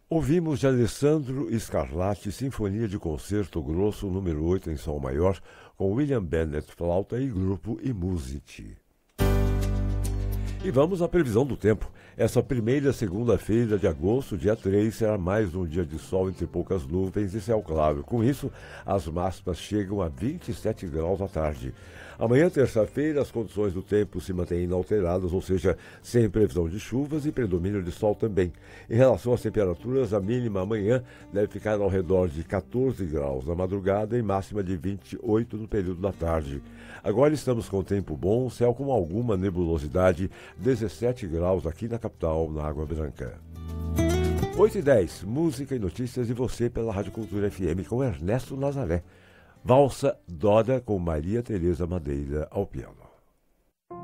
Ouvimos de Alessandro Scarlatti Sinfonia de Concerto Grosso número 8 em Sol Maior, com William Bennett flauta e grupo Imusity. E vamos à previsão do tempo. Essa primeira segunda-feira de agosto, dia 3, será mais um dia de sol entre poucas nuvens e céu claro. Com isso, as máximas chegam a 27 graus à tarde. Amanhã, terça-feira, as condições do tempo se mantêm inalteradas, ou seja, sem previsão de chuvas e predomínio de sol também. Em relação às temperaturas, a mínima amanhã deve ficar ao redor de 14 graus na madrugada e máxima de 28 no período da tarde. Agora estamos com tempo bom, céu com alguma nebulosidade, 17 graus aqui na capital, na Água Branca. 8h10, música e notícias e você pela Rádio Cultura FM com Ernesto Nazaré. Valsa Doda com Maria Tereza Madeira ao piano.